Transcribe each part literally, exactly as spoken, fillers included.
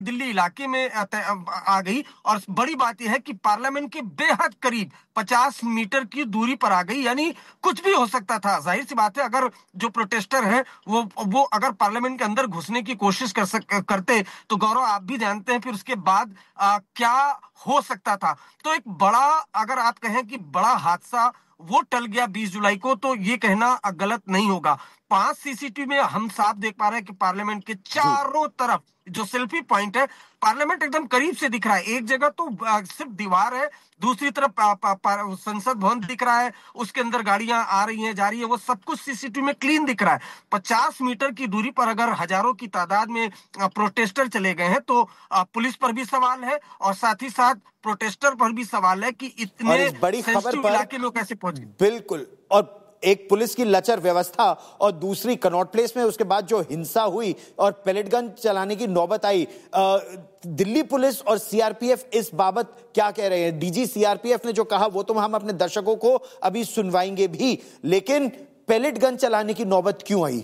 दिल्ली इलाके में आ गई। और बड़ी बात यह है कि पार्लियामेंट के बेहद करीब पचास मीटर की दूरी पर आ गई, यानी कुछ भी हो सकता था। जाहिर सी बात है, अगर जो प्रोटेस्टर हैं वो वो अगर पार्लियामेंट के अंदर घुसने की कोशिश कर सक, करते तो गौरव आप भी जानते हैं फिर उसके बाद आ, क्या हो सकता था। तो एक बड़ा, अगर आप कहें कि बड़ा हादसा वो टल गया बीस जुलाई को, तो ये कहना गलत नहीं होगा। पांच सीसीटीवी में हम साफ देख पा रहे हैं कि पार्लियामेंट के चारों तरफ जो सेल्फी पॉइंट है, पार्लियामेंट एकदम करीब से दिख रहा है। एक जगह तो सिर्फ दीवार है, दूसरी तरफ पा, पा, पा, संसद भवन दिख रहा है, उसके अंदर गाड़ियां आ रही हैं, जा रही है, वो सब कुछ सीसीटीवी में क्लीन दिख रहा है। पचास मीटर की दूरी पर अगर हजारों की तादाद में प्रोटेस्टर चले गए हैं तो पुलिस पर भी सवाल है और साथ ही साथ प्रोटेस्टर पर भी सवाल है कि इतने बड़ी खबर पर इलाके में कैसे पहुंच गए। बिल्कुल, और एक पुलिस की लचर व्यवस्था और दूसरी कनॉट प्लेस में उसके बाद जो हिंसा हुई और पेलेट गन चलाने की नौबत आई, दिल्ली पुलिस और सीआरपीएफ इस बाबत क्या कह रहे हैं? डीजी सीआरपीएफ ने जो कहा वो तो हम अपने दर्शकों को अभी सुनवाएंगे भी, लेकिन पेलेट गन चलाने की नौबत क्यों आई?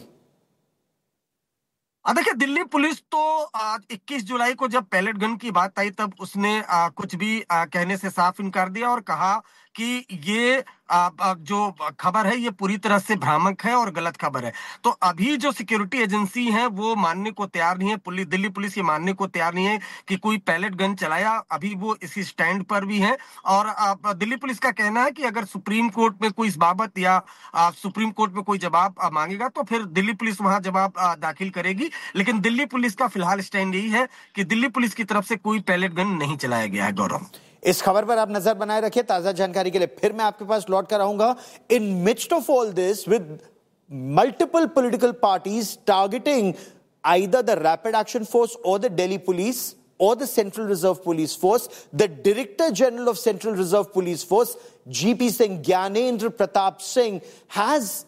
देखिए, दिल्ली पुलिस तो आज इक्कीस जुलाई को जब पैलेट गन की बात आई तब उसने आ, कुछ भी आ, कहने से साफ इनकार दिया और कहा कि ये आ, आ, जो खबर है ये पूरी तरह से भ्रामक है और गलत खबर है। तो अभी जो सिक्योरिटी एजेंसी है वो मानने को तैयार नहीं है, पुलिस दिल्ली पुलिस ये मानने को तैयार नहीं है कि कोई पैलेट गन चलाया। अभी वो इसी स्टैंड पर भी है और आ, दिल्ली पुलिस का कहना है कि अगर सुप्रीम कोर्ट में कोई इस बाबत या आ, सुप्रीम कोर्ट में कोई जवाब आ, मांगेगा तो फिर दिल्ली पुलिस वहां जवाब आ, दाखिल करेगी। लेकिन दिल्ली पुलिस का फिलहाल स्टैंड यही है कि दिल्ली पुलिस की तरफ से कोई पैलेट गन नहीं चलाया गया है। गौरव, इस खबर पर आप नजर बनाए रखिए, ताजा जानकारी के लिए फिर मैं आपके पास लौट कर आऊंगा। इन midst of all this, with multiple political parties targeting either the Rapid Action Force or the Delhi Police or the Central Reserve Police Force, the Director General of Central Reserve Police Force, G P Singh, Gyanendra Pratap Singh, has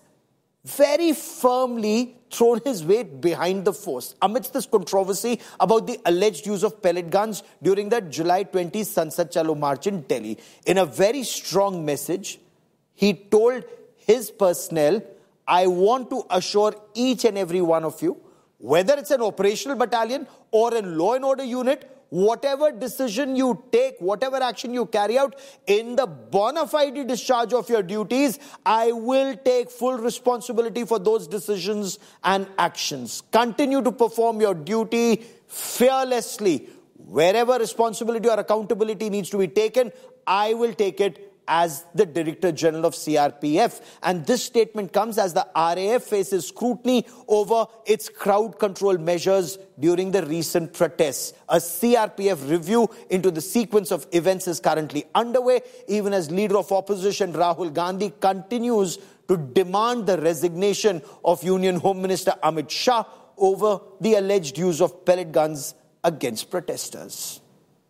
very firmly thrown his weight behind the force amidst this controversy about the alleged use of pellet guns during the July twentieth Sansad Chalo March in Delhi. In a very strong message, he told his personnel, I want to assure each and every one of you, whether it's an operational battalion or a law and order unit, whatever decision you take, whatever action you carry out, in the bona fide discharge of your duties, I will take full responsibility for those decisions and actions. Continue to perform your duty fearlessly. Wherever responsibility or accountability needs to be taken, I will take it as the Director General of C R P F. And this statement comes as the R A F faces scrutiny over its crowd control measures during the recent protests. A C R P F review into the sequence of events is currently underway, even as leader of opposition Rahul Gandhi continues to demand the resignation of Union Home Minister Amit Shah over the alleged use of pellet guns against protesters.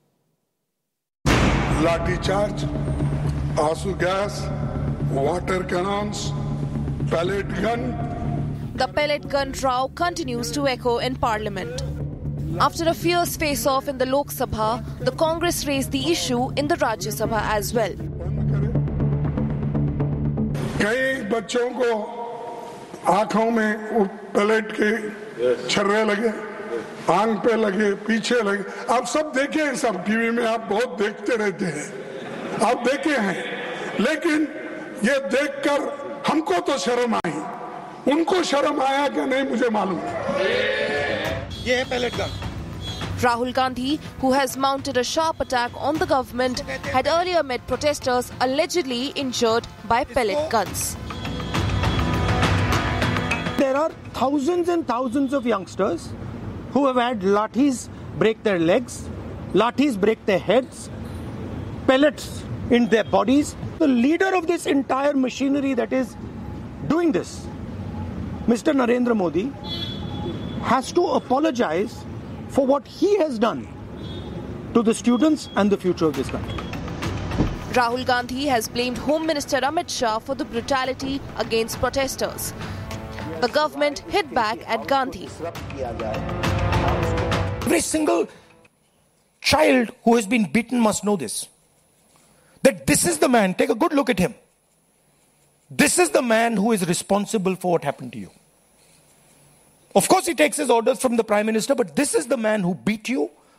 Lathi charge, Asu gas, water cannons, pellet gun. The pellet gun row continues to echo in Parliament. After a fierce face-off in the Lok Sabha, the Congress raised the issue in the Rajya Sabha as well. कई बच्चों को आंखों में वो pellet के छर्रे लगे, आंख पे लगे, पीछे लगे। आप सब देखे हैं, सब टीवी में आप बहुत देखते रहते हैं, आप देखे हैं। लेकिन ये देखकर हमको तो शर्म आई, उनको शर्म आया कि नहीं मुझे मालूम। ये है pellet gun. Rahul Gandhi, who has mounted a sharp attack on the government, had earlier met protesters allegedly injured by pellet guns. There are thousands and thousands of youngsters who have had lathis break their legs, lathis break their heads, pellets in their bodies. The leader of this entire machinery that is doing this, Mister Narendra Modi, has to apologize for what he has done to the students and the future of this country. Rahul Gandhi has blamed Home Minister Amit Shah for the brutality against protesters. The government hit back at Gandhi. Every single child who has been beaten must know this. That this is the man, take a good look at him. This is the man who is responsible for what happened to you. Of course, he takes his orders from the Prime Minister, but this is the man who beat you,